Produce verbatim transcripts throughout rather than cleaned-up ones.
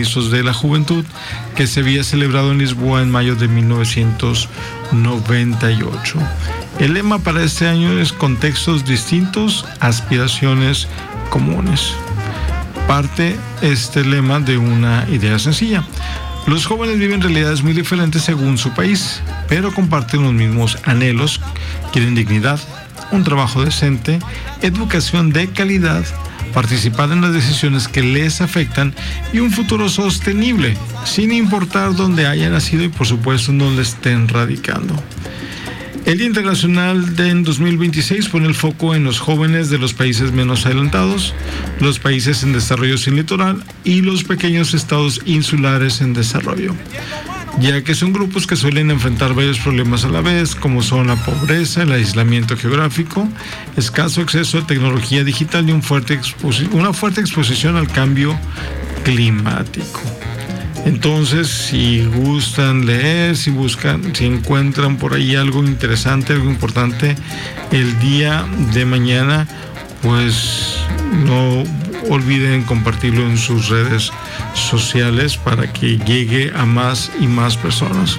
Ministros de la Juventud, que se había celebrado en Lisboa en mayo de mil novecientos noventa y ocho. El lema para este año es contextos distintos, aspiraciones comunes. Parte este lema de una idea sencilla. Los jóvenes viven realidades muy diferentes según su país, pero comparten los mismos anhelos. Quieren dignidad, un trabajo decente, educación de calidad, participar en las decisiones que les afectan y un futuro sostenible, sin importar dónde hayan nacido y por supuesto dónde estén radicando. El Día Internacional de en dos mil veintiséis pone el foco en los jóvenes de los países menos adelantados, los países en desarrollo sin litoral y los pequeños estados insulares en desarrollo, ya que son grupos que suelen enfrentar varios problemas a la vez, como son la pobreza, el aislamiento geográfico, escaso acceso a tecnología digital y un fuerte exposi- una fuerte exposición al cambio climático. Entonces, si gustan leer, si buscan, si encuentran por ahí algo interesante, algo importante, el día de mañana, pues no olviden compartirlo en sus redes sociales para que llegue a más y más personas.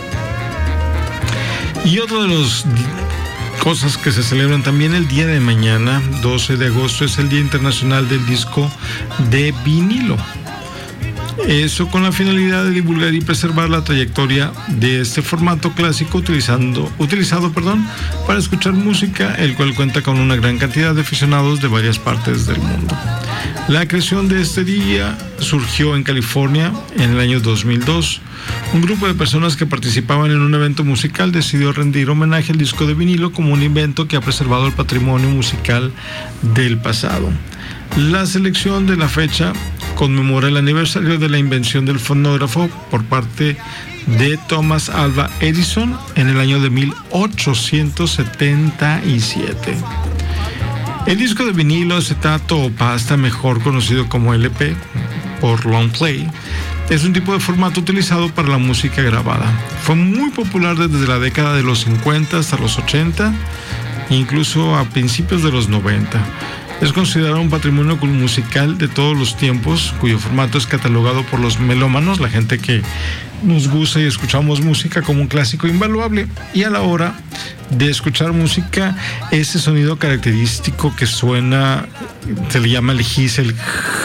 Y otra de las cosas que se celebran también el día de mañana, doce de agosto, es el Día Internacional del Disco de Vinilo. Eso con la finalidad de divulgar y preservar la trayectoria de este formato clásico utilizando, utilizado perdón, para escuchar música, el cual cuenta con una gran cantidad de aficionados de varias partes del mundo. La creación de este día surgió en California en el año dos mil dos. Un grupo de personas que participaban en un evento musical decidió rendir homenaje al disco de vinilo como un invento que ha preservado el patrimonio musical del pasado. La selección de la fecha conmemora el aniversario de la invención del fonógrafo por parte de Thomas Alva Edison en el año de mil ochocientos setenta y siete. El disco de vinilo, acetato o pasta, mejor conocido como L P por long play, es un tipo de formato utilizado para la música grabada. Fue muy popular desde la década de los cincuenta hasta los ochenta, incluso a principios de los noventa. Es considerado un patrimonio musical de todos los tiempos, cuyo formato es catalogado por los melómanos, la gente que nos gusta y escuchamos música, como un clásico invaluable. Y a la hora de escuchar música, ese sonido característico que suena, se le llama el hiss, el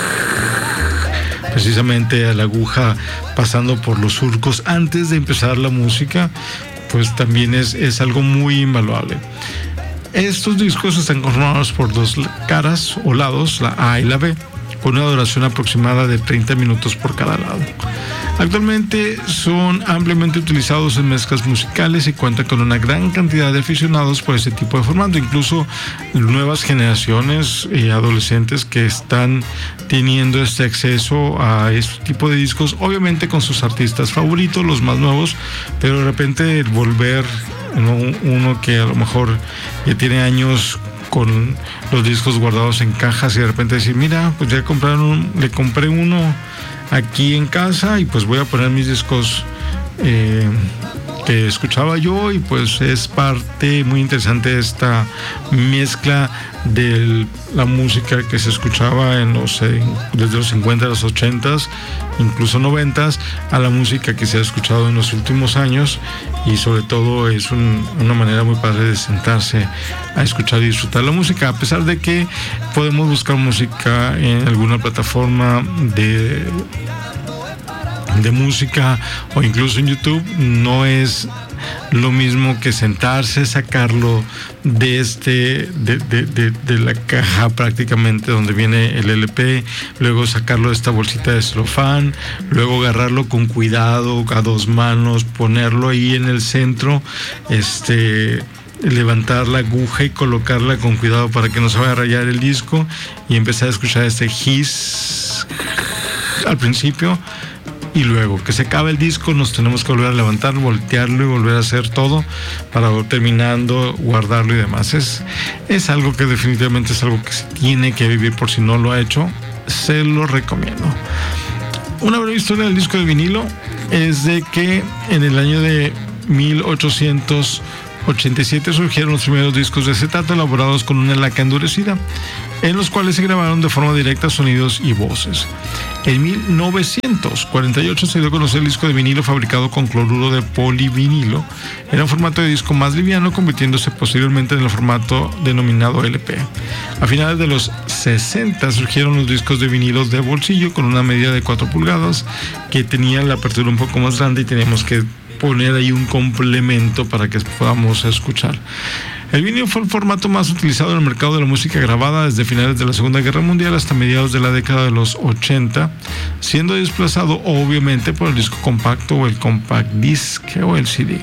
precisamente a la aguja pasando por los surcos antes de empezar la música, pues también es, es algo muy invaluable. Estos discos están conformados por dos caras o lados, la A y la B, con una duración aproximada de treinta minutos por cada lado. Actualmente son ampliamente utilizados en mezclas musicales y cuentan con una gran cantidad de aficionados por este tipo de formato, incluso nuevas generaciones y adolescentes que están teniendo este acceso a este tipo de discos, obviamente con sus artistas favoritos, los más nuevos, pero de repente volver uno que a lo mejor ya tiene años con los discos guardados en cajas y de repente decir, mira, pues ya compraron, le compré uno aquí en casa y pues voy a poner mis discos eh, que escuchaba yo, y pues es parte muy interesante de esta mezcla de la música que se escuchaba en los, eh, desde los cincuenta a los ochenta, incluso noventa, a la música que se ha escuchado en los últimos años, y sobre todo es un, una manera muy padre de sentarse a escuchar y disfrutar la música, a pesar de que podemos buscar música en alguna plataforma de de música o incluso en YouTube. No es lo mismo que sentarse, sacarlo de este de, de, de, de la caja prácticamente donde viene el L P, luego sacarlo de esta bolsita de celofán, luego agarrarlo con cuidado a dos manos, ponerlo ahí en el centro, este levantar la aguja y colocarla con cuidado para que no se vaya a rayar el disco, y empezar a escuchar este hiss al principio. Y luego que se acabe el disco nos tenemos que volver a levantar, voltearlo y volver a hacer todo para terminando, guardarlo y demás. Es, es algo que definitivamente es algo que se tiene que vivir. Por si no lo ha hecho, se lo recomiendo. Una breve historia del disco de vinilo es de que en el año de mil ochocientos ochenta y siete surgieron los primeros discos de acetato elaborados con una laca endurecida, en los cuales se grabaron de forma directa sonidos y voces. En mil novecientos cuarenta y ocho se dio a conocer el disco de vinilo fabricado con cloruro de polivinilo. Era un formato de disco más liviano, convirtiéndose posteriormente en el formato denominado L P. A finales de los sesenta surgieron los discos de vinilo de bolsillo con una medida de cuatro pulgadas que tenían la apertura un poco más grande y teníamos que poner ahí un complemento para que podamos escuchar. El vinilo fue el formato más utilizado en el mercado de la música grabada desde finales de la Segunda Guerra Mundial hasta mediados de la década de los ochenta, siendo desplazado obviamente por el disco compacto o el compact disc o el C D.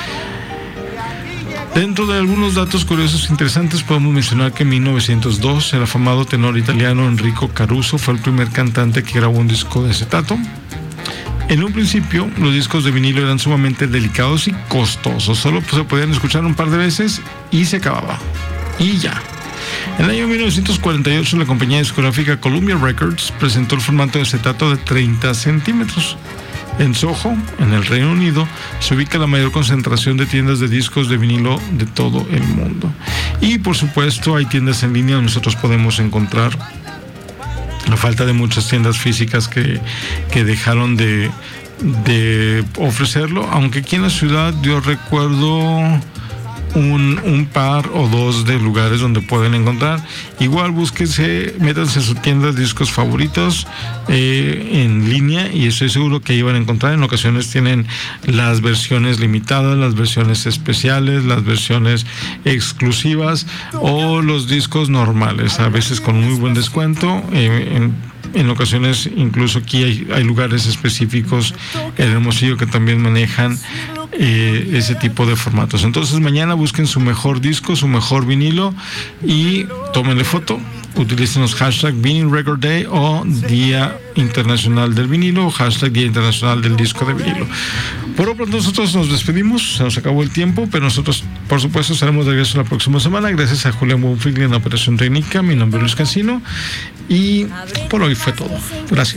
Dentro de algunos datos curiosos e interesantes podemos mencionar que en mil novecientos dos el afamado tenor italiano Enrico Caruso fue el primer cantante que grabó un disco de acetato. En un principio, los discos de vinilo eran sumamente delicados y costosos. Solo se podían escuchar un par de veces y se acababa. Y ya. En el año mil novecientos cuarenta y ocho, la compañía discográfica Columbia Records presentó el formato de acetato de treinta centímetros. En Soho, en el Reino Unido, se ubica la mayor concentración de tiendas de discos de vinilo de todo el mundo. Y, por supuesto, hay tiendas en línea donde nosotros podemos encontrar. La falta de muchas tiendas físicas que, que dejaron de, de ofrecerlo, aunque aquí en la ciudad yo recuerdo un, un par o dos de lugares donde pueden encontrar. Igual búsquense, métanse en su tienda de discos favoritos eh, en línea y estoy seguro que ahí van a encontrar. En ocasiones tienen las versiones limitadas, las versiones especiales, las versiones exclusivas o los discos normales, a veces con muy buen descuento. Eh, en, En ocasiones, incluso aquí hay, hay lugares específicos en Hermosillo que también manejan eh, ese tipo de formatos. Entonces, mañana busquen su mejor disco, su mejor vinilo y tómenle foto. Utilicen los hashtag Vinyl Record Day o Día Internacional del Vinilo o hashtag Día Internacional del Disco de Vinilo. Por lo pronto nosotros nos despedimos, se nos acabó el tiempo, pero nosotros por supuesto estaremos de regreso la próxima semana. Gracias a Julián Bonfigli en la operación técnica. Mi nombre es Luis Cancino y por hoy fue todo. Gracias.